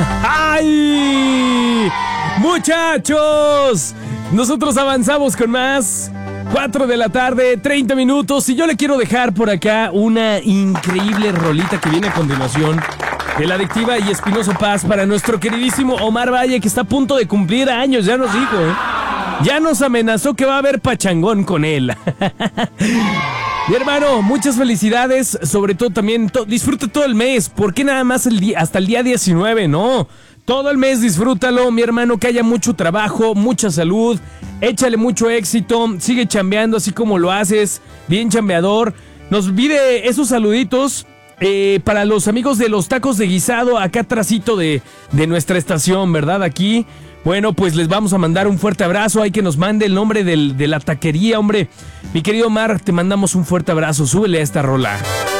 ¡Ay! Muchachos, nosotros avanzamos con más. 4 de la tarde, 30 minutos. Y yo le quiero dejar por acá una increíble rolita que viene a continuación de La Adictiva y Espinoso Paz para nuestro queridísimo Omar Valle, que está a punto de cumplir años. Ya nos dijo, ya nos amenazó que va a haber pachangón con él. Mi hermano, muchas felicidades. Sobre todo también, disfruta todo el mes. ¿Por qué nada más hasta el día 19? No, todo el mes disfrútalo, mi hermano. Que haya mucho trabajo, mucha salud. Échale mucho éxito. Sigue chambeando así como lo haces. Bien chambeador. Nos pide esos saluditos para los amigos de los tacos de guisado acá atrásito de nuestra estación, ¿verdad? Aquí. Bueno, pues les vamos a mandar un fuerte abrazo. Hay que nos mande el nombre de la taquería, hombre. Mi querido Omar, te mandamos un fuerte abrazo. Súbele a esta rola.